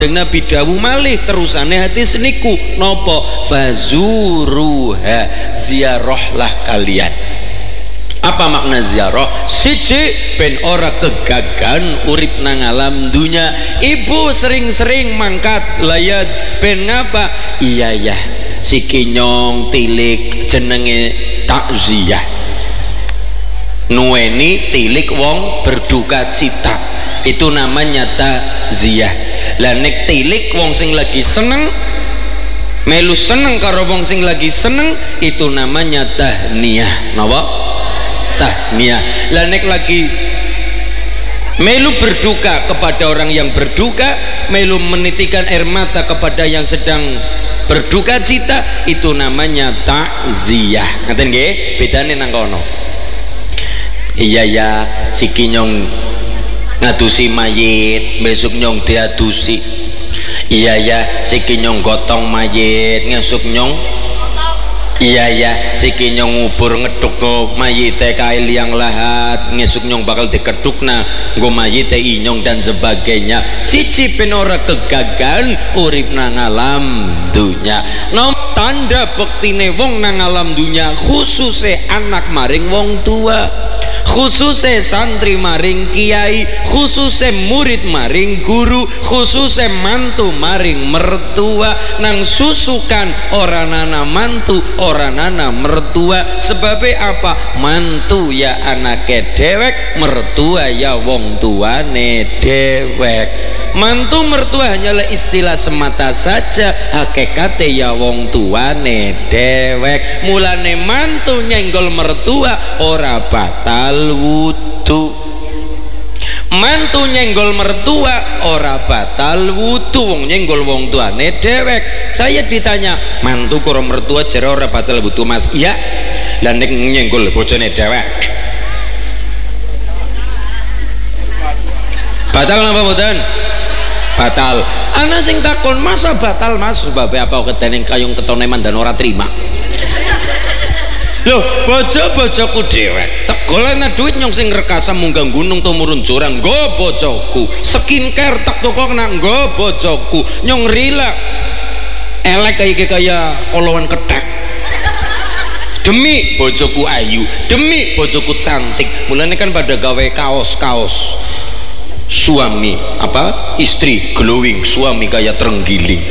Nabi dawuh malih terusane hadis niku napa fazuruha ziarahlah kalian. Apa makna ziarah? Siji ben ora kegagan urip nang alam dunya. Ibu sering-sering mangkat layat ben ngapa? Iya ya siki nyong tilik jenenge takziah, nuweni tilik wong berduka cita, itu namanya takziah. Lah nek tilik wong sing lagi seneng melu seneng karo wong sing lagi seneng, itu namanya tahniyah. Napa? Tahniyah. Lah nek lagi melu berduka kepada orang yang berduka, melu menitikan air mata kepada yang sedang berduka cita, itu namanya takziah. Ngaten nggih bedane nang kono. Iya ya siki nyong ngadusi mayit, besok nyong diadusi. Iya ya siki nyong gotong mayit, ngesuk nyong. Iya ya siki nyong ngubur ngeduk mayite kae liang lahat, ngesuk nyong bakal dikedukna nggo mayite inyong dan sebagainya. Siji ben ora kegagan urip nang alam dunya. Tanda bektine wong nang alam dunya, khususe anak maring wong tua, khususe santri maring kiai, khususe murid maring guru, khususe mantu maring mertua. Nang susukan ora nana mantu, ora nana mertua. Sebabnya apa? Mantu ya anake dewek, mertua ya wong tuane dewek. Mantu mertua hanyalah istilah semata saja, hakikate ya wong tuane dewek. Mulane mantu nyenggol mertua ora batal wudu, mantu nyenggol mertua ora batal wudu, wong nyenggol wong tuane dewek. Saya ditanya mantu karo mertua jare ora batal wudu Mas. Iya. Lah nek nyenggol bojone dewek batal napa mboten? Batal. Ana sing takon masa batal Mas, sebabnya apa kedening kayung ketone mandan ora terima. Loh, bojo-bojoku dhewek tegolana duit nyong sing rekasa munggah gunung tumurun jurang nggo bojoku, skincare tak toko nang nggo bojoku, nyong rilak elek kaya kolowan ketek demi bojoku ayu, demi bojoku cantik. Mulane kan pada gawe kaos-kaos suami apa istri glowing, suami kayak terenggiling.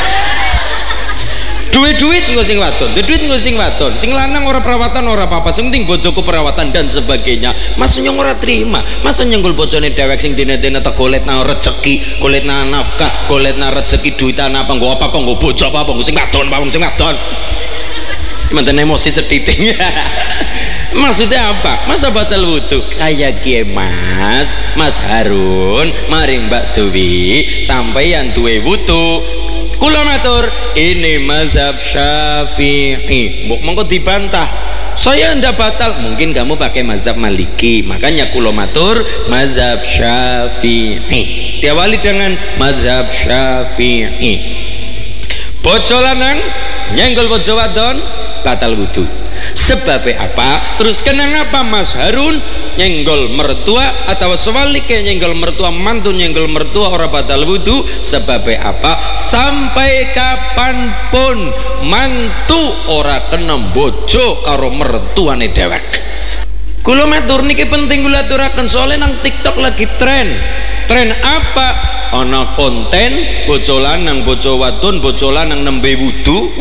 Duit-duit nggo sing wadon, duit nggo sing wadon, sing lanang ora perawatan ora apa-apa, sing penting bojoku perawatan dan sebagainya. Mas nyong ora terima, mas nyenggol bojone dewek sing dene-dene tak golet nang rezeki, golet nang nafkah, golet nang rezeki duitan apa nggo apa nggo bojo apa nggo sing wadon apa sing wadon. Mantan emosi setitik. Maksudnya apa? Masa batal wudu? Kayak gie Mas Harun maring Mbak Dewi sampeyan duwe wudu. Kula matur ini mazhab Syafi'i. Monggo dibantah. Saya ndak batal. Mungkin kamu pakai mazhab Maliki. Makanya kula matur mazhab Syafi'i. Diawali dengan mazhab Syafi'i. Bojo lanang nyenggol bojo wadon batal wudu. Sebabnya apa? Terus kenapa Mas Harun nyenggol mertua atau sebaliknya nyenggol mertua mantu nyenggol mertua orang batal wudu? Sebabnya apa? Sampai kapanpun mantu ora kena bojo karo mertuane dewek. Kula matur niki penting kula aturaken soalnya nang TikTok lagi tren apa? Ana konten bojo lanang bojo wadon, bojo lanang nembe wudu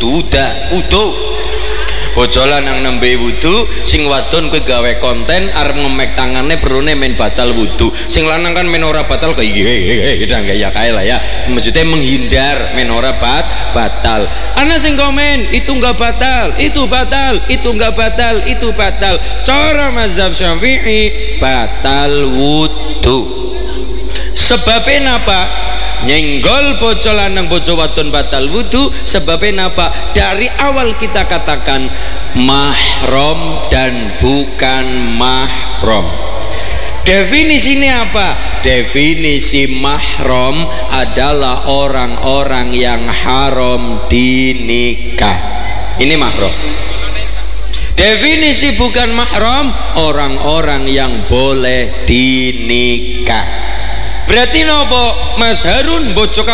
bojo lanang nembe wudu, sing wadon kowe gawe konten arep ngemek tangane perune men batal wudu, sing lanang kan men ora batal kayak gaya kae lah ya, maksudnya menghindar men ora batal. Ana sing komen itu enggak batal, itu batal, itu enggak batal, itu batal. Cara mazhab Syafi'i batal wudu. Sebabnya apa? Nyenggol bojo lanang bojo wadon batal wudu. Sebabnya apa? Dari awal kita katakan mahram dan bukan mahram. Definisinya apa? Definisi mahram adalah orang-orang yang haram dinikah. Ini mahram. Definisi bukan mahram, orang-orang yang boleh dinikah. Berarti nopo Mas Harun bojo